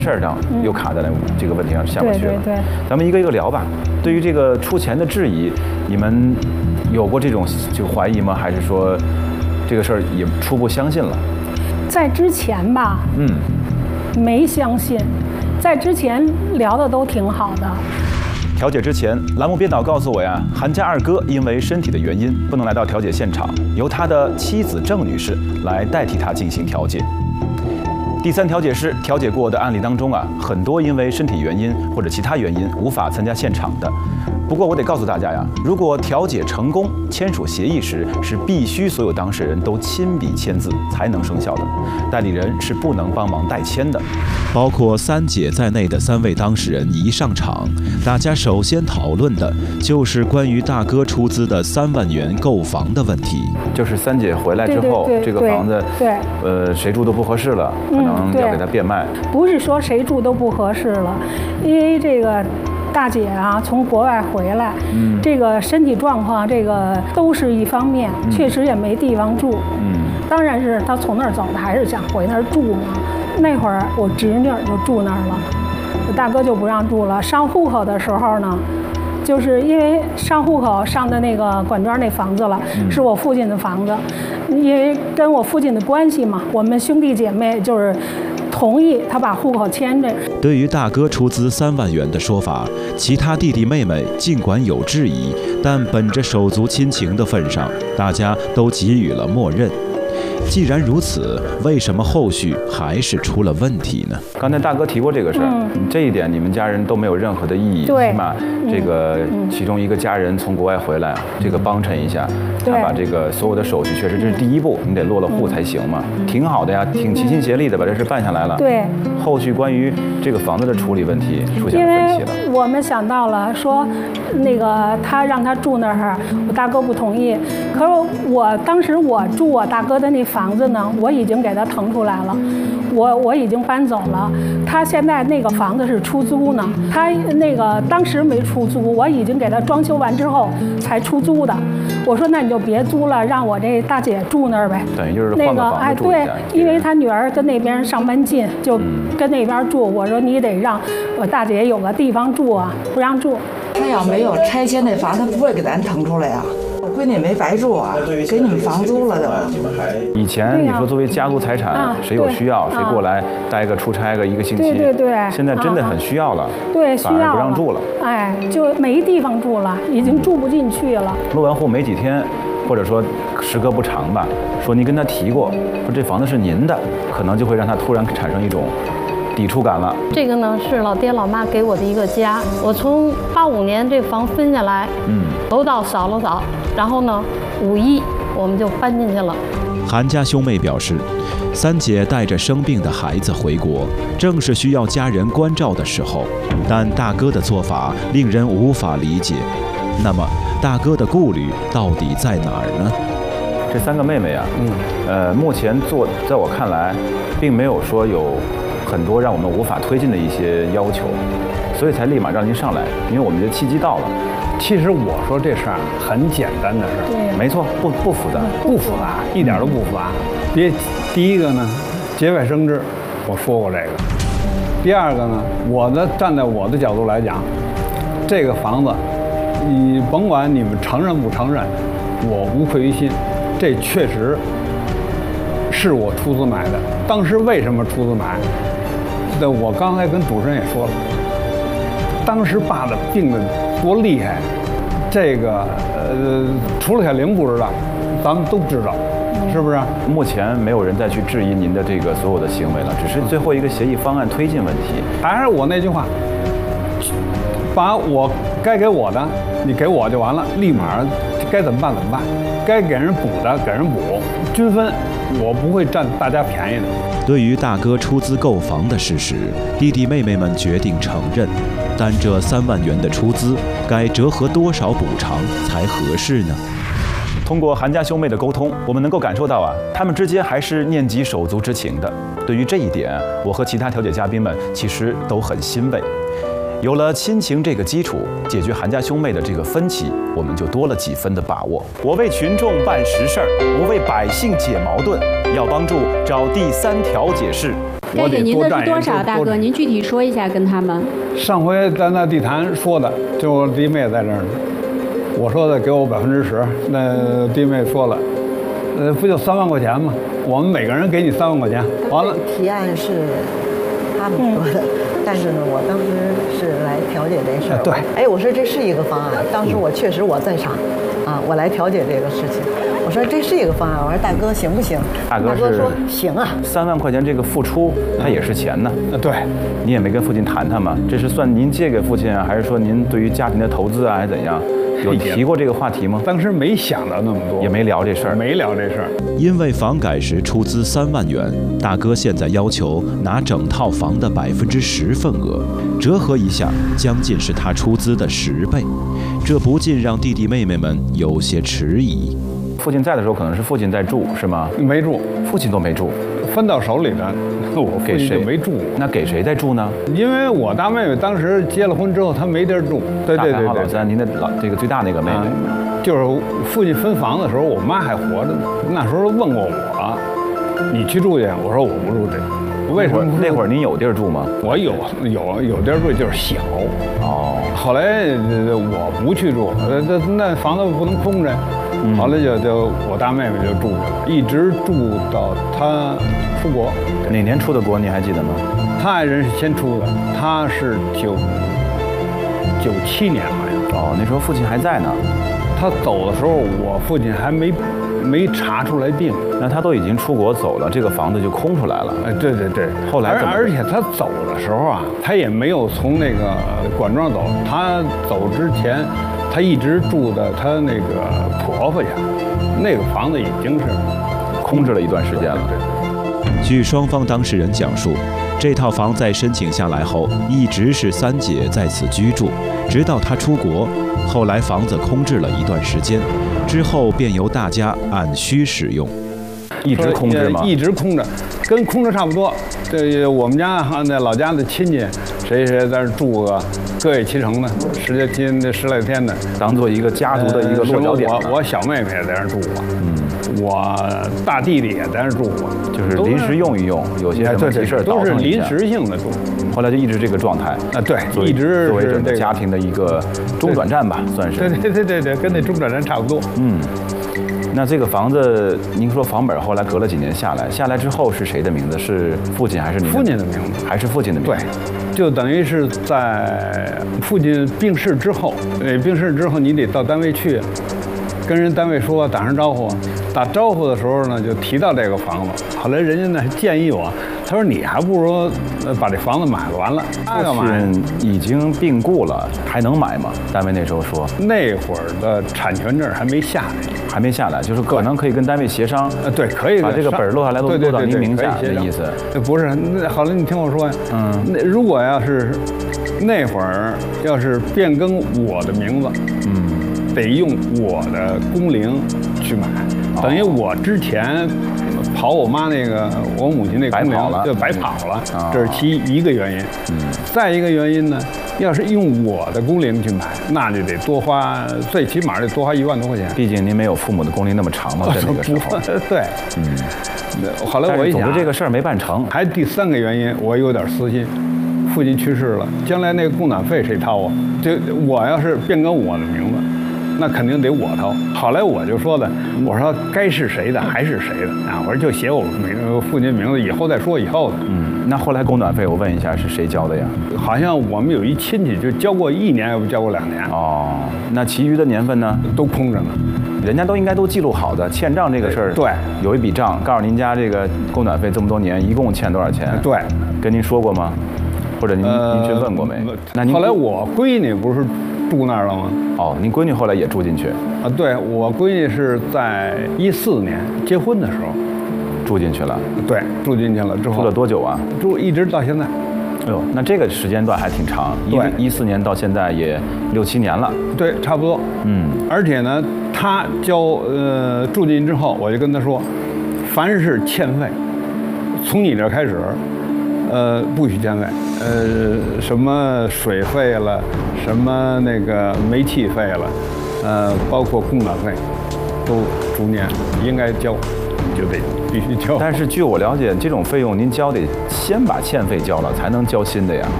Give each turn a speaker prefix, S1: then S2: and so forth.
S1: 事儿上又卡在了这个问题上下不去了。
S2: 对，
S1: 咱们一个一个聊吧。对于这个出钱的质疑，你们有过这种怀疑吗？还是说这个事儿也初步相信了？
S2: 在之前吧，没相信，在之前聊的都挺好的。
S1: 调解之前，栏目编导告诉我呀，韩家二哥因为身体的原因不能来到调解现场，由他的妻子郑女士来代替他进行调解。第三调解室调解过的案例当中啊，很多因为身体原因或者其他原因无法参加现场的。不过我得告诉大家呀，如果调解成功，签署协议时是必须所有当事人都亲笔签字才能生效的，代理人是不能帮忙代签的。包括三姐在内的3位当事人一上场，大家首先讨论的就是关于大哥出资的3万元购房的问题。就是三姐回来之后，这个房子，谁住都不合适了，可能要给他变卖。
S2: 不是说谁住都不合适了，因为这个大姐啊从国外回来，这个身体状况这个都是一方面，确实也没地方住。当然是她从那儿走的，还是想回那儿住嘛。那会儿我侄女就住那儿了，我大哥就不让住了。上户口的时候呢，就是因为上户口上的那个管庄那房子了，是我父亲的房子，因为跟我父亲的关系嘛，我们兄弟姐妹就是同意他把户口迁着。
S1: 对于大哥出资3万元的说法，其他弟弟妹妹尽管有质疑，但本着手足亲情的份上，大家都给予了默认。既然如此，为什么后续还是出了问题呢？刚才大哥提过这个事儿，这一点你们家人都没有任何的异议，起码这个其中一个家人从国外回来，这个帮衬一下，他把这个所有的手续，确实这是第一步，你得落了户才行嘛，挺好的呀，挺齐心协力的把这事办下来了。对，后续关于这个房子的处理问题出现了分歧了。
S2: 因为我们想到了说，那个他让他住那儿，我大哥不同意，可是我当时我住我大哥的那房子呢，我已经给他腾出来了，我已经搬走了。他现在那个房子是出租呢，他那个当时没出租，我已经给他装修完之后才出租的。我说那你就别租了，让我这大姐住那儿呗。等于就是换个房子住一下。对，因为他女儿跟那边上班近，就跟那边住。我说你得让我大姐有个地方住啊，不让住。
S3: 他要没有拆迁那房，他不会给咱腾出来呀。闺女没白住啊，给你们房租了都。
S1: 以前你说作为家族财产，谁有需要谁过来待个出差个1个星期，对。现在真的很需要了，对，需要不让住了，哎，就没地方住了，已经住不进去了。落完户没几天，或者说时隔不长吧，说你跟他提过，说这房子是您的，可能就会让他突然产生一种抵触感了。
S4: 这个呢是老爹老妈给我的一个家，我从85年这房分下来，楼道扫了扫，然后呢5·1我们就搬进去了。
S1: 韩家兄妹表示，三姐带着生病的孩子回国，正是需要家人关照的时候，但大哥的做法令人无法理解。那么大哥的顾虑到底在哪儿呢？这3个妹妹啊，目前在我看来，并没有说有很多让我们无法推进的一些要求，所以才立马让您上来，因为我们的契机到了。
S5: 其实我说这事儿很简单的事儿，
S1: 没错，不复杂，
S5: 不复杂，一点都不复杂。第一个呢，节外生枝，我说过这个。第二个呢，站在我的角度来讲，这个房子，你甭管你们承认不承认，我无愧于心，这确实是我出资买的。当时为什么出资买？我刚才跟主持人也说了，当时爸的病的多厉害，这个除了小玲不知道，咱们都知道，是不是？
S1: 目前没有人再去质疑您的这个所有的行为了，只是最后一个协议方案推进问题。
S5: 还是我那句话，把我该给我的，你给我就完了，立马该怎么办怎么办，该给人补的给人补，均分，我不会占大家便宜的。
S1: 对于大哥出资购房的事实，弟弟妹妹们决定承认，但这3万元的出资该折合多少补偿才合适呢？通过韩家兄妹的沟通，我们能够感受到啊，他们之间还是念及手足之情的。对于这一点，我和其他调解嘉宾们其实都很欣慰。有了亲情这个基础，解决韩家兄妹的这个分歧，我们就多了几分的把握。我为群众办实事儿，我为百姓解矛盾，要帮助找第3调解室。
S5: 我得
S6: 您的是
S5: 多占
S6: 多少，大哥？您具体说一下，跟他们。
S5: 上回在那地坛说的，就我弟妹在这儿呢。我说的给我10%，那弟妹说了，不就3万块钱吗？我们每个人给你3万块钱，完了。
S7: 提案是他们说的，但是呢，我当时是来调解这事儿。
S5: 对，
S7: 哎，我说这是一个方案，当时我确实我在场，啊，我来调解这个事情。我说这是一个方案，我说大哥行不行？
S1: 大哥
S7: 说行啊。
S1: 3万块钱这个付出，它也是钱呢。
S5: 对，
S1: 你也没跟父亲谈谈吗？这是算您借给父亲啊，还是说您对于家庭的投资啊，还是怎样？有提过这个话题吗？
S5: 当时没想到那么多，
S1: 也没聊这事儿，
S5: 没聊这事儿。
S8: 因为房改时出资3万元，大哥现在要求拿整套房的10%份额，折合一下，将近是他出资的10倍，这不禁让弟弟妹妹们有些迟疑。
S1: 父亲在的时候，可能是父亲在住，是吗？
S5: 没住，
S1: 父亲都没住，
S5: 分到手里的，我
S1: 给谁
S5: 没住？
S1: 那给谁在住呢？
S5: 因为我大妹妹当时结了婚之后，她没地儿住。对。
S1: 老三，您的这个最大那个妹妹，
S5: 就是父亲分房的时候，我妈还活着呢。那时候问过我，你去住去？我说我不住这。为什么？
S1: 那会儿您有地儿住吗？
S5: 我有地儿住，就是小。哦。后来我不去住，那房子不能空着。后来就我大妹妹就住去了，一直住到她出国。
S1: 哪年出的国？你还记得吗？
S5: 她爱人是先出的，她是97年好像。
S1: 哦，那时候父亲还在呢。
S5: 他走的时候，我父亲还没查出来病。
S1: 那他都已经出国走了，这个房子就空出来了。
S5: 哎，对。
S1: 后来
S5: 而且他走的时候啊，他也没有从那个管庄走，他走之前。他一直住在他那个婆婆家，那个房子已经是
S1: 空置了一段时间了。
S5: 对。
S8: 据双方当事人讲述，这套房在申请下来后，一直是三姐在此居住，直到她出国。后来房子空置了一段时间，之后便由大家按需使用。
S1: 一直空着吗？
S5: 一直空着，跟空着差不多。这我们家那老家的亲戚，谁在这住个各月7成的，10来天的，
S1: 当做一个家族的一个落脚点。
S5: 我小妹妹也在那住过，我大弟弟也在那住过，
S1: 就是临时用一用，有些什么急事
S5: 都是临时性的住。
S1: 后来就一直这个状态
S5: 啊，对，一直
S1: 作为整个家庭的一个中转站吧，算是。
S5: 对，跟那中转站差不多。
S1: 那这个房子，您说房本后来隔了几年下来之后是谁的名字？是父亲还是您？
S5: 父亲的名字，
S1: 还是父亲的名字？
S5: 对，就等于是在父亲病逝之后，你得到单位去，跟人单位说打声招呼。打招呼的时候呢，就提到这个房子。后来人家呢建议我，他说你还不如把这房子买了，完了。
S1: 父亲已经病故了，还能买吗？单位那时候说，
S5: 那会儿的产权证还没下来，
S1: 就是可能可以跟单位协商。
S5: 对，可以
S1: 把这个本落下来都落到您名下的意思。
S5: 不是，那好了，你听我说呀。那如果要是那会儿要是变更我的名字，得用我的工龄去买，等于我之前跑我妈那个我母亲那工龄就白跑了，这是其一个原因。再一个原因呢，要是用我的工龄去买，那就得多花，最起码得多花1万多块钱。
S1: 毕竟您没有父母的工龄那么长嘛，在那个时候。
S5: 对，后来我一想，
S1: 总之这个事儿没办成。
S5: 还第3个原因，我有点私心。父亲去世了，将来那个供暖费谁掏啊？就我要是变更我的名字，那肯定得我掏。后来我就说的，我说该是谁的还是谁的啊！我说就写我父亲名字，以后再说以后的。
S1: 那后来供暖费我问一下是谁交的呀？
S5: 好像我们有一亲戚就交过1年，要不交过2年。
S1: 哦，那其余的年份呢？
S5: 都空着呢。
S1: 人家都应该都记录好的，欠账这个事儿。
S5: 对，
S1: 有一笔账，告诉您家这个供暖费这么多年一共欠多少钱？
S5: 对，
S1: 跟您说过吗？或者您去问过没？
S5: 那后来我闺女不是住那儿了吗？
S1: 哦，您闺女后来也住进去？
S5: 啊，对，我闺女是在14年结婚的时候
S1: 住进去了。
S5: 对，住进去了之后
S1: 住了多久啊？
S5: 住一直到现在。
S1: 哎呦，那这个时间段还挺长。
S5: 对
S1: ，14年到现在也6、7年了。
S5: 对，差不多。而且呢，她住进去之后，我就跟她说，凡是欠费，从你这开始。不许欠费，什么水费了，什么那个煤气费了，包括供暖费，都逐年应该交。 你就得必须交。
S1: 但是据我了解，这种费用您交得先把欠费交了，才能交新的呀。